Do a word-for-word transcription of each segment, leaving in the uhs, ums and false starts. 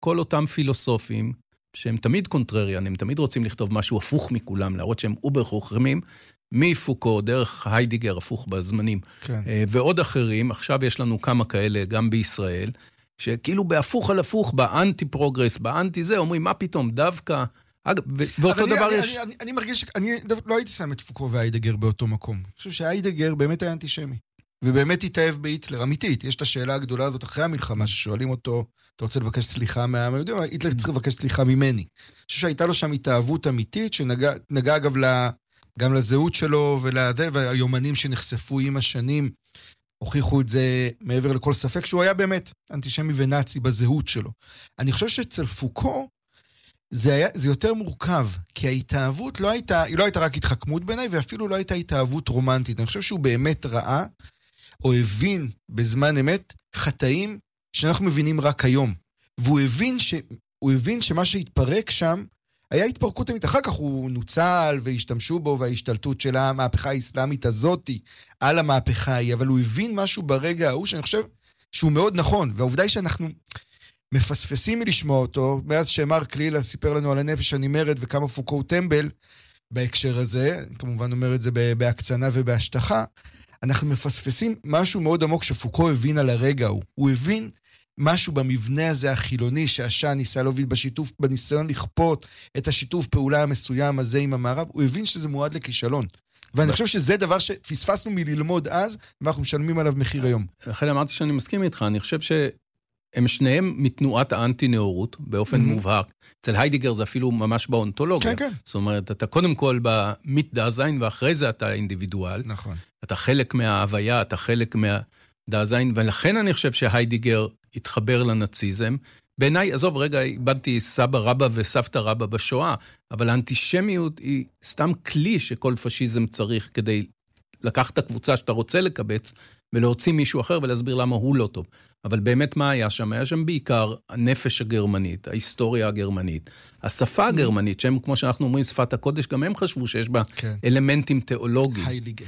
כל אותם פילוסופים, שהם תמיד קונטרריאן, הם תמיד רוצים לכתוב משהו הפוך מכולם, להראות שהם אובר חוכמים, מפוקו, דרך היידיגר, הפוך בזמנים, כן. ועוד אחרים, עכשיו יש לנו כמה כאלה, גם בישראל, שכאילו בהפוך על הפוך, באנטי פרוגרס, באנטי זה, אומרים, מה פתאום, דווקא, ואותו דבר אני, יש... אני, אני, אני מרגיש, אני לא הייתי שם את פוקו והיידיגר באותו מקום. אני חושב שהיידיגר באמת היה אנטישמי. ובאמת התאהב בהיטלר, אמיתית. יש את השאלה הגדולה הזאת אחרי המלחמה, ששואלים אותו, אתה רוצה לבקש סליחה מהעם היהודי? היטלר צריך לבקש סליחה ממני. אני חושב שהייתה לו שם התאהבות אמיתית, שנגע אגב גם לזהות שלו, ולזה, והיומנים שנחשפו עם השנים, הוכיחו את זה מעבר לכל ספק, שהוא היה באמת אנטישמי ונאצי בזהות שלו. אני חושב שאצל פוקו, זה, היה, זה יותר מורכב, כי ההתאהבות לא הייתה, היא לא הייתה רק התחכמות בעיניי, ואפילו לא הייתה התאהבות רומנטית. אני חושב שהוא באמת ראה, או הבין בזמן אמת, חטאים שאנחנו מבינים רק היום. והוא הבין, ש, הוא הבין שמה שהתפרק שם, היה התפרקות אמיתית. אחר כך הוא נוצל והשתמשו בו, וההשתלטות של המהפכה האסלאמית הזאת על המהפכה היא, אבל הוא הבין משהו ברגע ההוא, שאני חושב שהוא מאוד נכון. והעובדה היא שאנחנו מפספסים מלשמוע אותו, מאז שמר קלילה סיפר לנו על הנפש הנמרת, וכמה פוקו הוא טמבל בהקשר הזה, אני כמובן אומר את זה בהקצנה ובהשטחה, אנחנו מפספסים משהו מאוד עמוק שפוקו הבין על הרגע ההוא. הוא הבין משהו במבנה הזה החילוני שהשעה ניסה להוביל בשיתוף, בניסיון לכפות את השיתוף פעולה המסוים הזה עם המערב, הוא הבין שזה מועד לכישלון. ואני חושב שזה דבר שפספסנו מללמוד אז, ואנחנו משלמים עליו מחיר היום. לכן אמרתי שאני מסכים איתך, אני חושב שהם שניהם מתנועת האנטי-נאורות, באופן מובהק. אצל היידיגר זה אפילו ממש באונתולוגיה. כן, כן. זאת אומרת, אתה קודם כל במיט דאזיין, ואחרי זה אתה אינדיבידואל. נכון. אתה חלק מההוויה, אתה חלק מהדאזיין, ולכן אני חושב שהיידיגר התחבר לנאציזם. בעיניי, עזוב, רגע, איבדתי סבא רבא וסבתא רבא בשואה, אבל האנטישמיות היא סתם כלי שכל פשיזם צריך כדי לקחת את הקבוצה שאתה רוצה לקבץ, ולהוציא מישהו אחר ולהסביר למה הוא לא טוב. אבל באמת מה היה שם? היה שם בעיקר הנפש הגרמנית, ההיסטוריה הגרמנית, השפה הגרמנית, שהם, כמו שאנחנו אומרים, שפת הקודש, גם הם חשבו שיש בה כן. אלמנטים תיאולוגיים. הייליגה.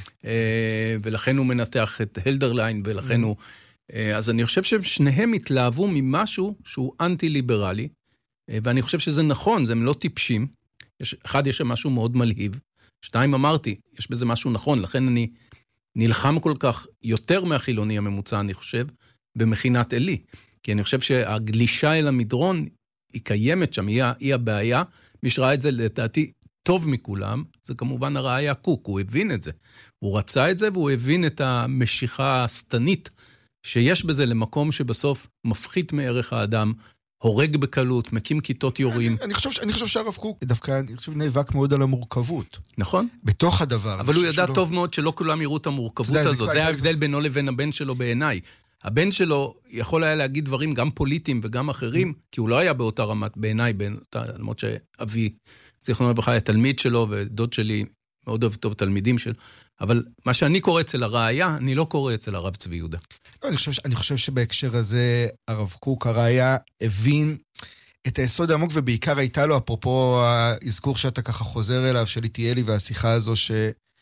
ולכן הוא מנתח את הלדרליין, ולכן הוא... אז אני חושב ששניהם התלהבו ממשהו שהוא אנטי-ליברלי, ואני חושב שזה נכון, זה הם לא טיפשים. יש, אחד, יש שם משהו מאוד מלהיב. שתיים, אמרתי, יש בזה משהו נכון, לכן אני נלחם כל כך יותר מהחילוני הממוצע, אני חושב, במכינת אלי. כי אני חושב שהגלישה אל המדרון היא קיימת שם, היא, היא הבעיה. מי שראה את זה לדעתי טוב מכולם, זה כמובן הראיה קוק, הוא הבין את זה. הוא רצה את זה והוא הבין את המשיכה הסתנית, שיש בזה למקום שבסוף מפחית מערך האדם, הורג בקלות, מקים כיתות יורים. אני חושב, אני חושב שהרב קוק דווקא, אני חושב, נאבק מאוד על המורכבות. נכון. בתוך הדבר. אבל הוא ידע טוב מאוד שלא כולם יראו את המורכבות הזאת. זה ההבדל בינו לבין הבן שלו בעיניי. הבן שלו יכול היה להגיד דברים גם פוליטיים וגם אחרים, כי הוא לא היה באותה רמת בעיניי, למרות שאבי, זיכרונו לברכה, היה תלמיד שלו, ודוד שלי מאוד אוהב טוב תלמידים שלו. אבל מה שאני קורא אצל הראיה, אני לא קורא אצל הרב צבי יהודה. לא, אני חושב, אני חושב שבהקשר הזה, הרב קוק, הראיה, הבין את היסוד העמוק, ובעיקר הייתה לו, אפרופו האזכור שאתה ככה חוזר אליו, של איטיאלי והשיחה הזו ש,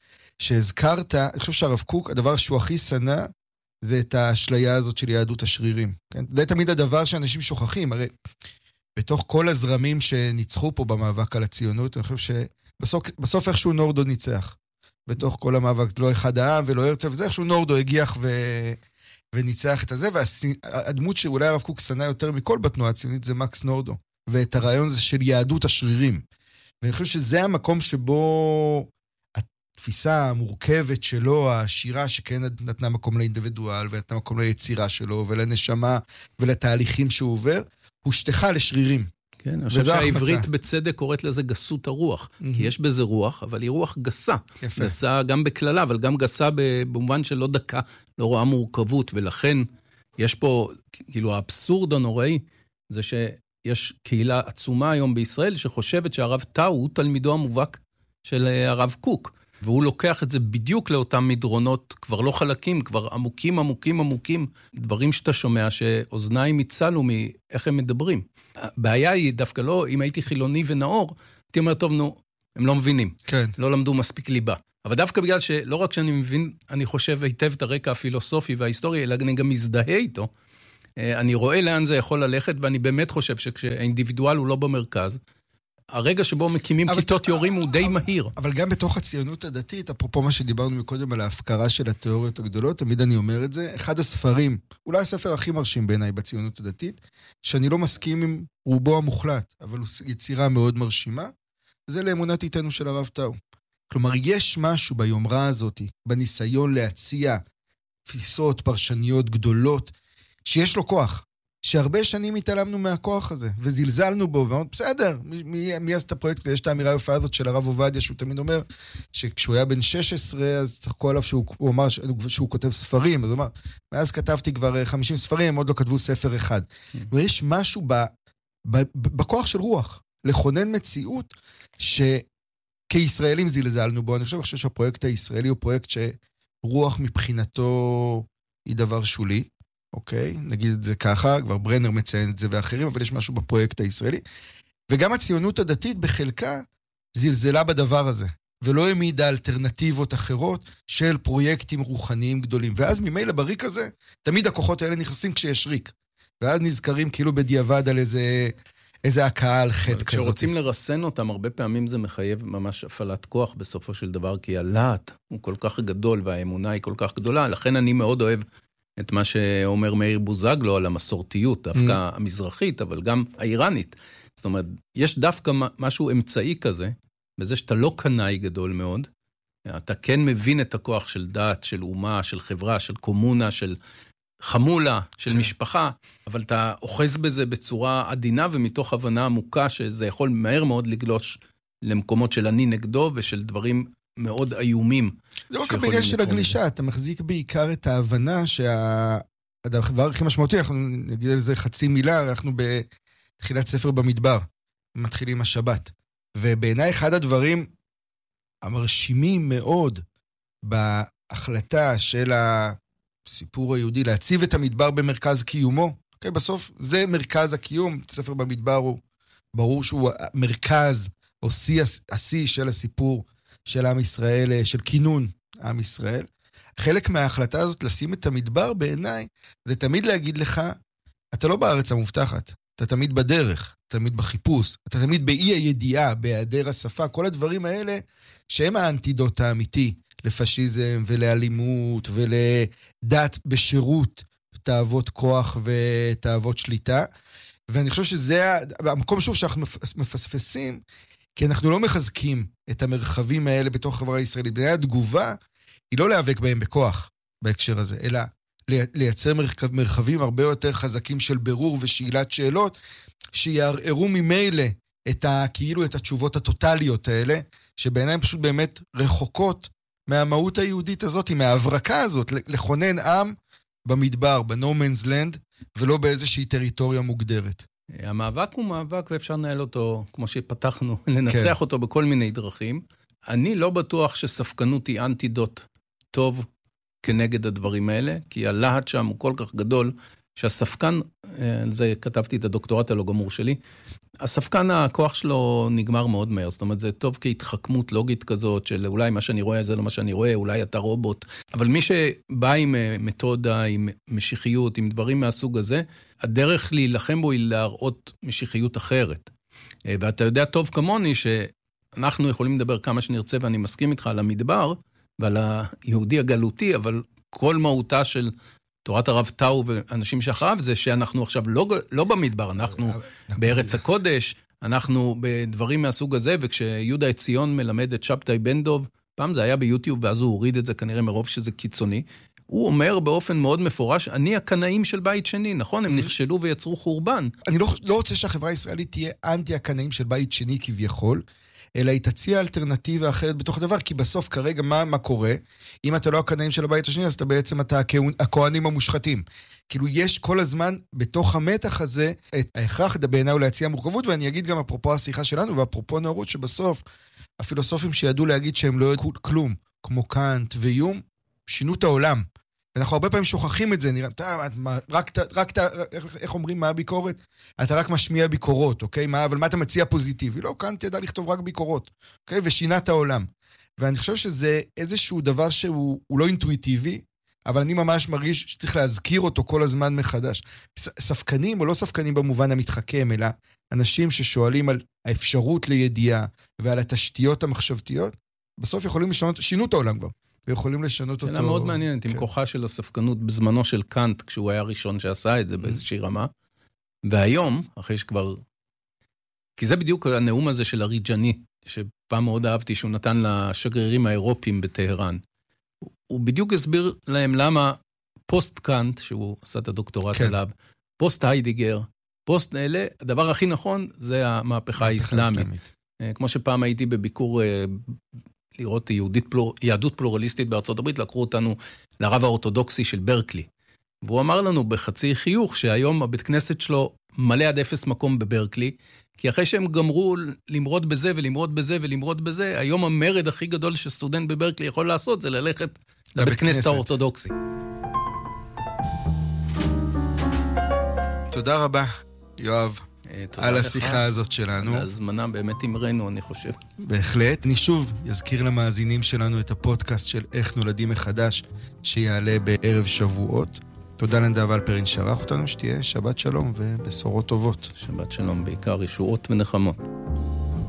שהזכרת, אני חושב שהרב קוק, הדבר שהוא הכי שנא, זה את האשליה הזאת של יהדות השרירים. כן? זה תמיד הדבר שאנשים שוכחים, הרי בתוך כל הזרמים שניצחו פה במאבק על הציונות, אני חושב שבסוף בסוף איכשהו נורדו ניצח. בתוך כל המאבק, לא אחד העם ולא הרצל, וזה איכשהו נורדו הגיח ו... וניצח את הזה, והדמות שאולי הרב קוק שנא יותר מכל בתנועה הציונית, זה מקס נורדו, ואת הרעיון הזה של יהדות השרירים. ואני חושב שזה המקום שבו התפיסה המורכבת שלו, השירה שכן נתנה מקום לאינדיבידואל, ונתנה מקום ליצירה שלו, ולנשמה, ולתהליכים שהוא עובר, הוא שטחה לשרירים. כן, אני חושב שהעברית בצדק קוראת לזה גסות הרוח, כי יש בזה רוח, אבל היא רוח גסה. גסה גם בכללה, אבל גם גסה במובן שלא דקה, לא רואה מורכבות, ולכן יש פה, כאילו האבסורד הנוראי, זה שיש קהילה עצומה היום בישראל, שחושבת שהרב טאו הוא תלמידו המובהק של הרב קוק, והוא לוקח את זה בדיוק לאותם מדרונות, כבר לא חלקים, כבר עמוקים, עמוקים, עמוקים, דברים שאתה שומע שאוזניים יצלו מאיך הם מדברים. הבעיה היא דווקא לא, אם הייתי חילוני ונאור, הייתי אומר, טוב, נו, הם לא מבינים. כן. לא למדו מספיק ליבה. אבל דווקא בגלל שלא רק שאני מבין, אני חושב היטב את הרקע הפילוסופי וההיסטורי, אלא אני גם מזדהה איתו, אני רואה לאן זה יכול ללכת, ואני באמת חושב שכשהאינדיבידואל הוא לא במרכז, הרגע שבו מקימים כיתות יורים הוא די מהיר. אבל גם בתוך הציונות הדתית, אפרופו מה שדיברנו מקודם על ההפקרה של התיאוריות הגדולות, תמיד אני אומר את זה, אחד הספרים, אולי הספר הכי מרשים בעיניי בציונות הדתית, שאני לא מסכים עם רובו המוחלט, אבל הוא יצירה מאוד מרשימה, זה לאמונת איתנו של הרב טאו. כלומר, יש משהו ביומרה הזאת, בניסיון להציע תפיסות פרשניות גדולות, שיש לו כוח. שהרבה שנים התעלמנו מהכוח הזה, וזלזלנו בו, ואמרנו, בסדר, מי, מי אז את הפרויקט? יש את האמירה היפה הזאת של הרב עובדיה, שהוא תמיד אומר, שכשהוא היה בן שש עשרה, אז צחקו עליו שהוא הוא אמר שהוא כותב ספרים, אז הוא אמר, מאז כתבתי כבר חמישים ספרים, הם עוד לא כתבו ספר אחד. ויש משהו ב, ב, ב, בכוח של רוח, לכונן מציאות, שכישראלים זלזלנו בו, אני חושב, אני חושב שהפרויקט הישראלי הוא פרויקט שרוח מבחינתו היא דבר שולי, אוקיי, נגיד את זה ככה, כבר ברנר מציין את זה ואחרים, אבל יש משהו בפרויקט הישראלי. וגם הציונות הדתית בחלקה זלזלה בדבר הזה, ולא העמידה אלטרנטיבות אחרות של פרויקטים רוחניים גדולים. ואז ממילא בריק הזה, תמיד הכוחות האלה נכנסים כשיש ריק. ואז נזכרים כאילו בדיעבד על איזה, איזה הקהל על חטא כזאת. כשרוצים לרסן אותם, הרבה פעמים זה מחייב ממש הפעלת כוח בסופו של דבר, כי הלהט הוא כל כך גדול, והאמונה היא כל כך גדולה. לכן אני מאוד אוהב את מה שאומר מאיר בוזגלו על המסורתיות, דווקא mm. המזרחית, אבל גם האיראנית. זאת אומרת, יש דווקא משהו אמצעי כזה, בזה שאתה לא קנאי גדול מאוד, אתה כן מבין את הכוח של דת, של אומה, של חברה, של קומונה, של חמולה, של כן. משפחה, אבל אתה אוחז בזה בצורה עדינה, ומתוך הבנה עמוקה, שזה יכול מהר מאוד לגלוש למקומות של אני נגדו, ושל דברים מאוד איומים. זה לא כבעיה של הגלישה, אתה מחזיק בעיקר את ההבנה שהדבר הכי משמעותי, אנחנו נגיד על זה חצי מילה, אנחנו בתחילת ספר במדבר, מתחילים השבת. ובעיניי אחד הדברים המרשימים מאוד בהחלטה של הסיפור היהודי, להציב את המדבר במרכז קיומו, okay, בסוף זה מרכז הקיום, ספר במדבר הוא ברור שהוא מרכז או השיא של הסיפור של עם ישראל, של כינון עם ישראל. חלק מההחלטה הזאת לשים את המדבר בעיניי, זה תמיד להגיד לך, אתה לא בארץ המובטחת, אתה תמיד בדרך, תמיד בחיפוש, אתה תמיד באי הידיעה, בהיעדר השפה, כל הדברים האלה, שהם האנטידוט האמיתי לפשיזם ולאלימות ולדת בשירות, תאוות כוח ותאוות שליטה. ואני חושב שזה המקום שוב שאנחנו מפספסים, כי אנחנו לא מחזקים את המרחבים האלה בתוך החברה הישראלית. בעיניי התגובה היא לא להיאבק בהם בכוח בהקשר הזה, אלא לייצר מרחב, מרחבים הרבה יותר חזקים של ברור ושאלת שאלות, שיערערו ממילא את ה, כאילו את התשובות הטוטליות האלה, שבעיניי פשוט באמת רחוקות מהמהות היהודית הזאת, מההברקה הזאת, לכונן עם במדבר, ב-No Man's Land, ולא באיזושהי טריטוריה מוגדרת. המאבק הוא מאבק ואפשר לנהל אותו, כמו שפתחנו, לנצח כן. אותו בכל מיני דרכים. אני לא בטוח שספקנות היא אנטידוט טוב כנגד הדברים האלה, כי הלהט שם הוא כל כך גדול, שהספקן, על זה כתבתי את הדוקטורט הלא גמור שלי, הספקן הכוח שלו נגמר מאוד מהר, זאת אומרת זה טוב כהתחכמות לוגית כזאת, של אולי מה שאני רואה זה לא מה שאני רואה, אולי אתה רובוט, אבל מי שבא עם מתודה, עם משיחיות, עם דברים מהסוג הזה, הדרך להילחם בו היא להראות משיחיות אחרת. ואתה יודע טוב כמוני שאנחנו יכולים לדבר כמה שנרצה, ואני מסכים איתך על המדבר, ועל היהודי הגלותי, אבל כל מהותה של תורת הרב טאו ואנשים שאחריו, זה שאנחנו עכשיו לא, לא במדבר, אנחנו בארץ הקודש, אנחנו בדברים מהסוג הזה, וכשיהודה עציון מלמד את שבתאי בן דוב, פעם זה היה ביוטיוב, ואז הוא הוריד את זה כנראה מרוב שזה קיצוני, הוא אומר באופן מאוד מפורש, אני הקנאים של בית שני, נכון? הם נכשלו ויצרו חורבן. אני לא, לא רוצה שהחברה הישראלית תהיה אנטי הקנאים של בית שני כביכול, אלא היא תציע אלטרנטיבה אחרת בתוך הדבר, כי בסוף כרגע מה, מה קורה? אם אתה לא הקנאים של הבית השני, אז אתה בעצם אתה הכהנים המושחתים. כאילו יש כל הזמן בתוך המתח הזה, את ההכרח בעיניי הוא להציע מורכבות, ואני אגיד גם אפרופו השיחה שלנו, ואפרופו נאורות שבסוף, הפילוסופים שידעו להגיד שהם לא ידעו כלום, כמו קאנט ויום, שינו את העולם. ואנחנו הרבה פעמים שוכחים את זה, נראה, אתה, רק, רק, איך אומרים, מה הביקורת? אתה רק משמיע ביקורות, אוקיי? מה, אבל מה אתה מציע פוזיטיבי? לא, כאן תדע לכתוב רק ביקורות, אוקיי? ושינה את העולם. ואני חושב שזה איזשהו דבר שהוא לא אינטואיטיבי, אבל אני ממש מרגיש שצריך להזכיר אותו כל הזמן מחדש. ספקנים או לא ספקנים במובן המתחכם, אלא אנשים ששואלים על האפשרות לידיעה ועל התשתיות המחשבתיות, בסוף יכולים לשנות, שינו את העולם כבר, ויכולים לשנות אותו. שאלה מאוד מעניינת, עם כוחה של הספקנות בזמנו של קאנט, כשהוא היה הראשון שעשה את זה באיזושהי רמה, והיום, אחרי שכבר, כי זה בדיוק הנאום הזה של אריג'ני, שפעם מאוד אהבתי, שהוא נתן לשגרירים האירופיים בטהרן. הוא בדיוק הסביר להם למה פוסט קאנט, שהוא עשה את הדוקטורט כן. עליו, פוסט היידיגר, פוסט אלה, הדבר הכי נכון זה המהפכה האסלאמית. כמו שפעם הייתי בביקור לראות יהודית פלור, יהדות פלורליסטית בארצות הברית, לקחו אותנו לרב האורתודוקסי של ברקלי. והוא אמר לנו בחצי חיוך שהיום הבית כנסת שלו מלא עד אפס מקום בברקלי, כי אחרי שהם גמרו למרוד בזה ולמרוד בזה ולמרוד בזה, היום המרד הכי גדול שסטודנט בברקלי יכול לעשות זה ללכת לבית כנסת האורתודוקסי. תודה רבה, יואב, על השיחה הזאת שלנו. ההזמנה באמת אמרנו, אני חושב. בהחלט. אני שוב אזכיר למאזינים שלנו את הפודקאסט של איך נולדים מחדש, שיעלה בערב שבועות. תודה לנדב אלפרין שערך אותנו, שתהיה שבת שלום ובשורות טובות. שבת שלום, בעיקר ישועות ונחמות.